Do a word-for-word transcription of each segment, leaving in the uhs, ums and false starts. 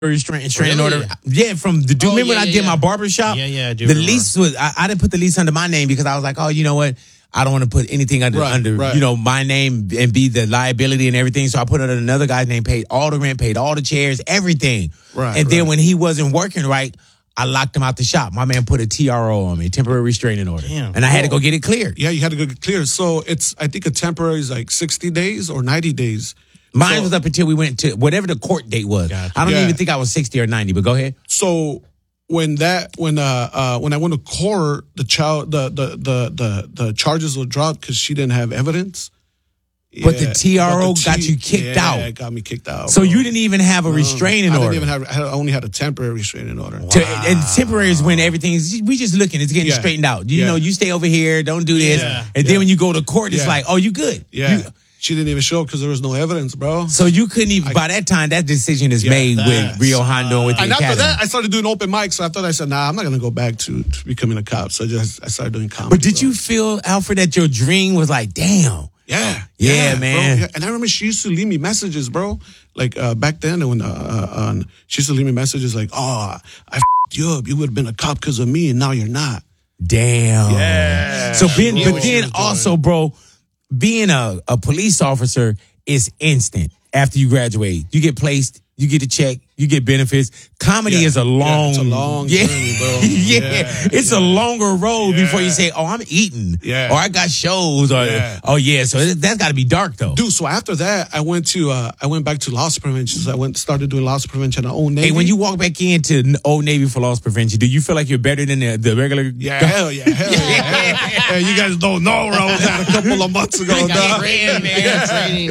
restraining restraining Really? order. Yeah, from the dude. Oh, remember yeah, when I yeah, did yeah. my barbershop? Yeah, yeah, I do The remember. lease was, I, I didn't put the lease under my name because I was like, oh, you know what? I don't want to put anything under, Right, under right. you know, my name and be the liability and everything. So I put it under another guy's name, paid all the rent, paid all the chairs, everything. Right, And then right. when he wasn't working right, I locked him out the shop. My man put a T R O on me, temporary restraining order. Damn. And I had to go get it cleared. Yeah, you had to go get clear. So it's, I think a temporary is like sixty days or ninety days. Mine So- was up until we went to whatever the court date was. Gotcha. I don't Yeah. even think I was sixty or ninety, but go ahead. So when that when uh, uh when I went to court, the child the the the the, the charges were dropped because she didn't have evidence. But the Yeah, T R O but the got T- you kicked yeah, out. it got me kicked out. So bro. you didn't even have a Um, restraining I order. didn't even have. I had- I only had a temporary restraining order. To- And temporary is when everything's, we just looking, it's getting Yeah. straightened out. You Yeah. know, you stay over here, don't do this. Yeah. And then Yeah. when you go to court, it's Yeah. like, oh, you good. Yeah, You- she didn't even show because there was no evidence, bro. so you couldn't even, by that time, that decision is Yeah, made with that's- Rio Hondo and with the And after Academy. that, I started doing open mics. So after that, I said, "Nah, I'm not gonna go back to, to becoming a cop." So I just I started doing comedy. But did bro. you feel, Alfred, that your dream was like, damn. Yeah, Yeah, bro. man. Yeah. And I remember she used to leave me messages, bro. Like uh, back then, when uh, uh, uh, she used to leave me messages like, "Oh, I f***ed you up. You would have been a cop because of me, and now you're not." Damn. Yeah. So being, Bro, but what she then was doing. also, bro, being a, a police officer is instant after you graduate. You get placed, you get a check, you get benefits. Comedy Yeah. is a long, Yeah, it's a long yeah, journey, bro. yeah. Yeah, It's yeah. a longer road Yeah. before you say, "Oh, I'm eating," Yeah. or "I got shows," or Yeah. "Oh, yeah." So it- that's got to be dark though. Dude, so after that, I went to uh, I went back to loss prevention. So I went started doing loss prevention at Old Navy. Hey, when you walk back into Old Navy for loss prevention, do you feel like you're better than the, the regular? yeah, hell yeah, hell yeah. hell yeah. You guys don't know where I was at a couple of months ago. I got dog. trained, man. Training.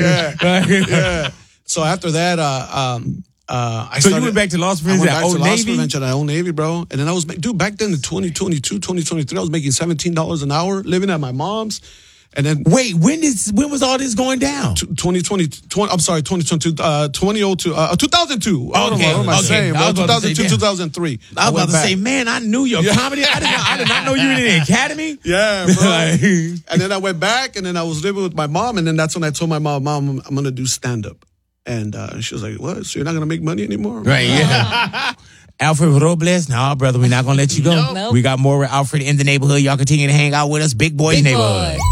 Yeah. So after that, uh, um, uh, I So you started, went back to loss I prevention went at back Old to loss Navy? prevention at Old Navy, bro. And then I was, ma- dude, back then in twenty twenty-two, twenty twenty-three, I was making seventeen dollars an hour living at my mom's. And then Wait, when did when was all this going down? twenty twenty, twenty, I'm sorry, twenty twenty-two, uh, twenty oh two, uh, two thousand two. What am I- Okay, what am I okay. saying, I bro? was about to say, two thousand two, damn. two thousand three. I was went about to back. say, man, I knew your comedy. I did, not, I did not know you were in the academy. Yeah, bro. Like- And then I went back, and then I was living with my mom, and then that's when I told my mom, "Mom, I'm gonna do stand up." And uh, she was like, "What? So you're not gonna make money anymore?" Right, yeah. Alfred Robles, no, brother, we're not going to let you go. Nope. We got more with Alfred in the neighborhood. Y'all continue to hang out with us. Big Boys Big Neighborhood. Boy.